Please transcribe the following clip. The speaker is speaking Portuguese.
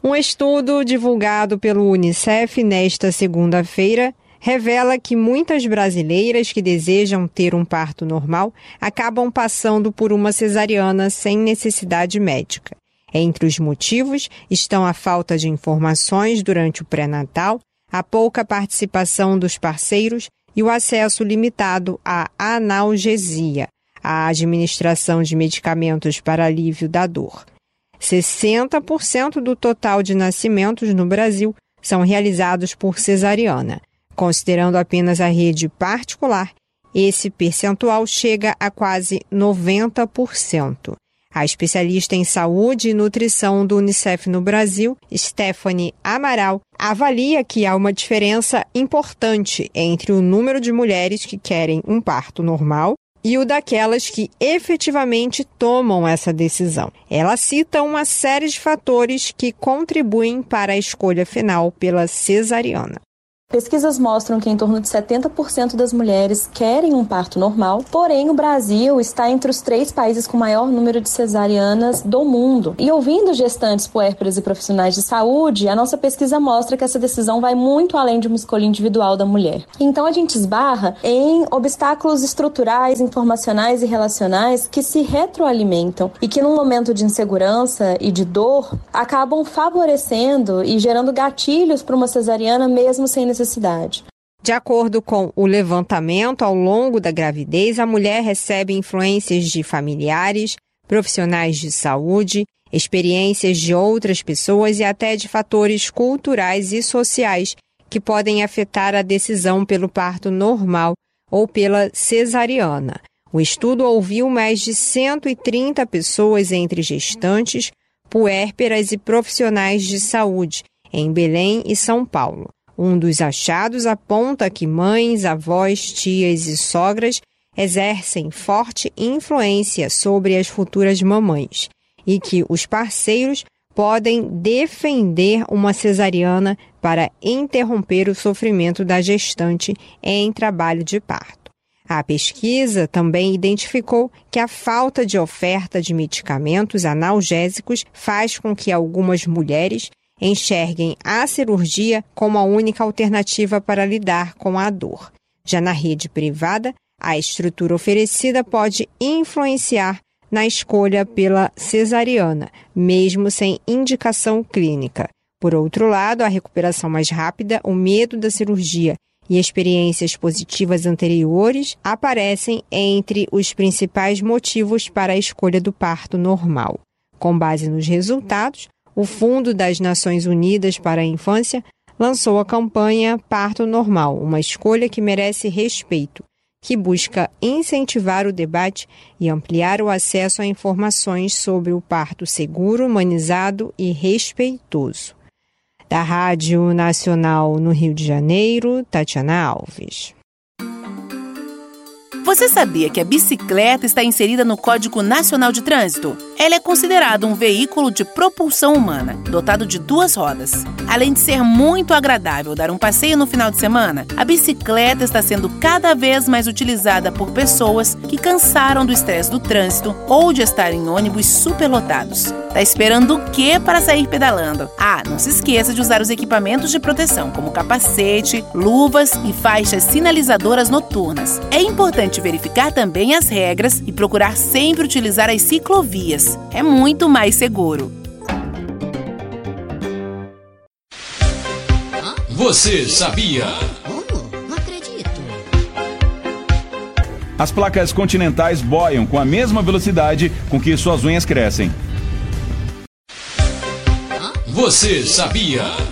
Um estudo divulgado pelo UNICEF nesta segunda-feira revela que muitas brasileiras que desejam ter um parto normal acabam passando por uma cesariana sem necessidade médica. Entre os motivos estão a falta de informações durante o pré-natal, a pouca participação dos parceiros e o acesso limitado à analgesia, a administração de medicamentos para alívio da dor. 60% do total de nascimentos no Brasil são realizados por cesariana. Considerando apenas a rede particular, esse percentual chega a quase 90%. A especialista em saúde e nutrição do UNICEF no Brasil, Stephanie Amaral, avalia que há uma diferença importante entre o número de mulheres que querem um parto normal e o daquelas que efetivamente tomam essa decisão. Ela cita uma série de fatores que contribuem para a escolha final pela cesariana. Pesquisas mostram que em torno de 70% das mulheres querem um parto normal, porém o Brasil está entre os 3 países com maior número de cesarianas do mundo. E ouvindo gestantes, puérperas e profissionais de saúde, a nossa pesquisa mostra que essa decisão vai muito além de uma escolha individual da mulher. Então a gente esbarra em obstáculos estruturais, informacionais e relacionais que se retroalimentam e que num momento de insegurança e de dor acabam favorecendo e gerando gatilhos para uma cesariana mesmo sem necessidade. De acordo com o levantamento, ao longo da gravidez, a mulher recebe influências de familiares, profissionais de saúde, experiências de outras pessoas e até de fatores culturais e sociais que podem afetar a decisão pelo parto normal ou pela cesariana. O estudo ouviu mais de 130 pessoas entre gestantes, puérperas e profissionais de saúde em Belém e São Paulo. Um dos achados aponta que mães, avós, tias e sogras exercem forte influência sobre as futuras mamães e que os parceiros podem defender uma cesariana para interromper o sofrimento da gestante em trabalho de parto. A pesquisa também identificou que a falta de oferta de medicamentos analgésicos faz com que algumas mulheres enxerguem a cirurgia como a única alternativa para lidar com a dor. Já na rede privada, a estrutura oferecida pode influenciar na escolha pela cesariana, mesmo sem indicação clínica. Por outro lado, a recuperação mais rápida, o medo da cirurgia e experiências positivas anteriores aparecem entre os principais motivos para a escolha do parto normal. Com base nos resultados, o Fundo das Nações Unidas para a Infância lançou a campanha Parto Normal, uma escolha que merece respeito, que busca incentivar o debate e ampliar o acesso a informações sobre o parto seguro, humanizado e respeitoso. Da Rádio Nacional no Rio de Janeiro, Tatiana Alves. Você sabia que a bicicleta está inserida no Código Nacional de Trânsito? Ela é considerada um veículo de propulsão humana, dotado de 2 rodas. Além de ser muito agradável dar um passeio no final de semana, a bicicleta está sendo cada vez mais utilizada por pessoas que cansaram do estresse do trânsito ou de estar em ônibus superlotados. Tá esperando o quê para sair pedalando? Ah, não se esqueça de usar os equipamentos de proteção, como capacete, luvas e faixas sinalizadoras noturnas. É importante verificar também as regras e procurar sempre utilizar as ciclovias. É muito mais seguro. Você sabia? Não acredito. As placas continentais boiam com a mesma velocidade com que suas unhas crescem. Você sabia?